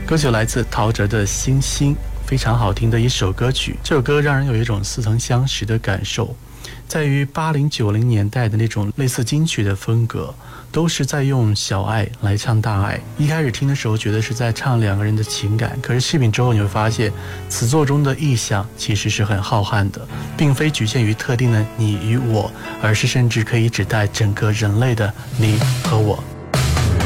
歌曲来自陶喆的《星星》，非常好听的一首歌曲。这首歌让人有一种似曾相识的感受，在于80、90年代的那种类似金曲的风格，都是在用小爱来唱大爱。一开始听的时候觉得是在唱两个人的情感，可是细品之后你会发现，词作中的意象其实是很浩瀚的，并非局限于特定的你与我，而是甚至可以指代整个人类的你和我。